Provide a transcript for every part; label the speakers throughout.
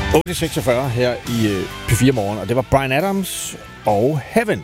Speaker 1: 8.46 her i P4 Morgen, og det var Bryan Adams og Heaven.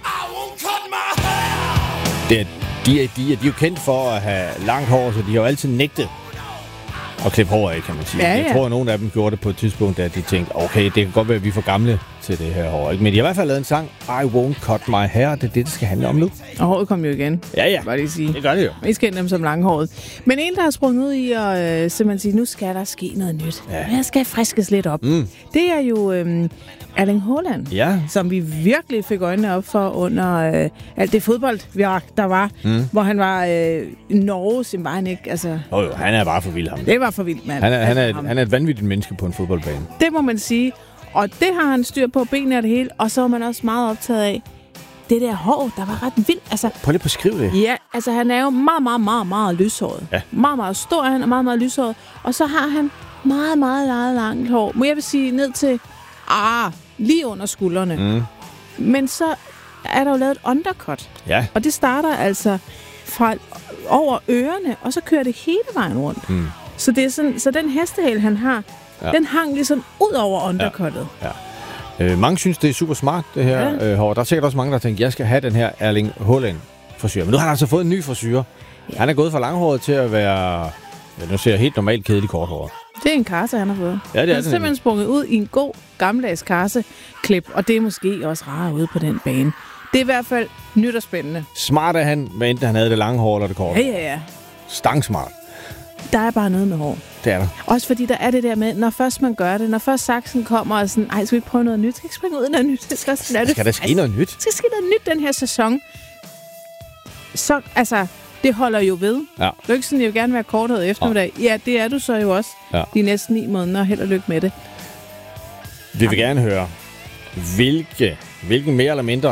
Speaker 1: De er jo kendt for at have langt hår, så de har jo altid nægtet at klippe hår af, kan man sige.
Speaker 2: Ja.
Speaker 1: Jeg tror, at nogle af dem gjorde det på et tidspunkt, da de tænkte, okay, det kan godt være, at vi er for gamle til det her hår. Ikke? Men de har i hvert fald lavet en sang, I Won't Cut My Hair. Det er det skal handle om nu.
Speaker 2: Og håret kom jo igen.
Speaker 1: Ja.
Speaker 2: Bare lige sige.
Speaker 1: Det gør det jo.
Speaker 2: Mest kendt dem som langhåret. Men en, der har sprunget ud i at simpelthen sige, nu skal der ske noget nyt. Ja. Jeg skal friskes lidt op. Det er jo Erling Haaland, som vi virkelig fik øjnene op for under alt det fodbold, der var, hvor han var i Norge, som var han ikke. Altså,
Speaker 1: jo, han er bare for vild ham.
Speaker 2: Det var for vildt, mand.
Speaker 1: Han er et vanvittigt menneske på en fodboldbane.
Speaker 2: Det må man sige. Og det har han styr på, benene og det hele. Og så var man også meget optaget af det der hår, der var ret vildt. Altså,
Speaker 1: prøv lige at beskrive det.
Speaker 2: Ja, altså han er jo meget, meget, meget, meget lyshåret. Ja. Meget, meget stor han og meget, meget lyshåret. Og så har han meget, meget langt hår. Må jeg vil sige ned til, lige under skuldrene. Men så er der jo lavet et undercut. Ja. Og det starter altså fra over ørerne, og så kører det hele vejen rundt. Så det er sådan, så den hestehæl, han har, den hang ligesom ud over undercuttet.
Speaker 1: Ja. Mange synes, det er super smart, det her hår. Der er sikkert også mange, der tænker, jeg skal have den her Erling Haaland-frisyr. Men nu har han altså fået en ny frisyr. Ja. Han er gået fra langhåret til at være, nu ser jeg helt normalt kedelig korthåret.
Speaker 2: Det er en karse, han har fået.
Speaker 1: Ja, det er
Speaker 2: han er simpelthen sprunget ud i en god, gammeldags karseklip, og det er måske også rarere ude på den bane. Det er i hvert fald nyt og spændende.
Speaker 1: Smart er han, hvad enten han havde det lange hår eller det korte.
Speaker 2: Ja.
Speaker 1: Stangsmart.
Speaker 2: Der er bare noget med hår.
Speaker 1: Det er der.
Speaker 2: Også fordi der er det der med, når først man gør det, når først saksen kommer og sådan, skal vi ikke prøve noget nyt? Skal vi ikke springe ud af noget nyt?
Speaker 1: Skal der ske noget nyt?
Speaker 2: Skal ske noget nyt den her sæson? Så, altså, det holder jo ved. Ja. Det er ikke sådan, jeg vil gerne være korthåret eftermiddag. Ja, det er du så jo også. Ja. De næste 9 måneder. Held og lykke med det.
Speaker 1: Vi vil gerne høre, hvilket mere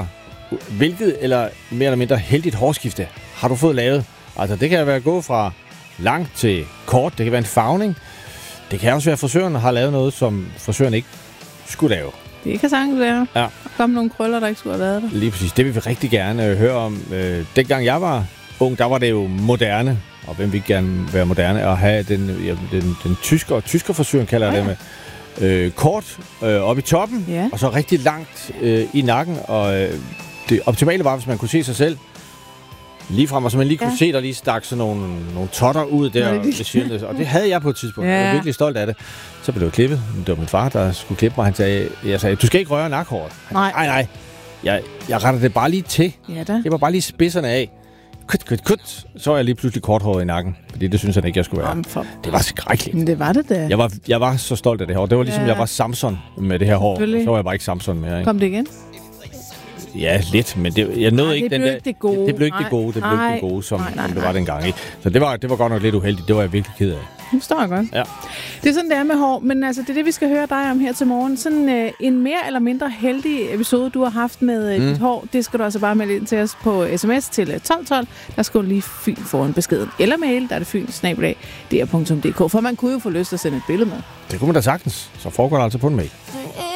Speaker 1: eller mindre heldigt hårskifte har du fået lavet? Altså, det kan være at gå fra langt til kort. Det kan være en farvning. Det kan også være, at frisøren har lavet noget, som frisøren ikke skulle lave.
Speaker 2: Det kan sagtens være. Ja. Der kom nogle krøller, der ikke skulle have været der.
Speaker 1: Lige præcis. Det vil vi rigtig gerne høre om. Dengang jeg var ung, der var det jo moderne. Og hvem vil gerne være moderne? At have den tyskerfrisøren, kalder jeg det med. Kort op i toppen, og så rigtig langt i nakken. Og det optimale var, hvis man kunne se sig selv lige frem, og så man lige kunne se, der lige stak sådan nogle totter ud der ved siden. Og det havde jeg på et tidspunkt. Jeg var virkelig stolt af det. Så blev det klippet. Det var min far, der skulle klippe mig. Jeg sagde, du skal ikke røre nakhåret. Nej. Jeg retter det bare lige til. Ja, det var bare lige spidserne af. Kut. Så var jeg lige pludselig korthåret i nakken. Fordi det synes han ikke, jeg skulle være. Det var skrækkeligt.
Speaker 2: Men det var det da.
Speaker 1: Jeg var så stolt af det her. Det var ligesom, jeg var Samson med det her hår. Så var jeg bare ikke Samson mere. Ikke?
Speaker 2: Kom det igen?
Speaker 1: Ja, lidt, men jeg nåede ikke den der.
Speaker 2: Det blev ikke
Speaker 1: det gode, som det var dengang. Ikke? Så det var godt nok lidt uheldigt. Det var jeg virkelig ked af.
Speaker 2: Det forstår jeg godt. Ja. Det er sådan, det er med hår, men altså, det er det, vi skal høre dig om her til morgen. Sådan en mere eller mindre heldig episode, du har haft med dit hår, det skal du altså bare melde ind til os på sms til 1212. Der skal du lige få en besked. Eller mail, der er det fyn@dr.dk. For man kunne jo få lyst til at sende et billede med.
Speaker 1: Det kunne man da sagtens. Så foregår det altså på en mail.